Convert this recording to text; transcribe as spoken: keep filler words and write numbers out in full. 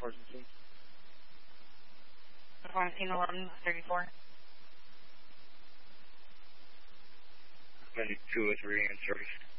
emergency? Fourteen eleven thirty-four. Maybe two or three answers.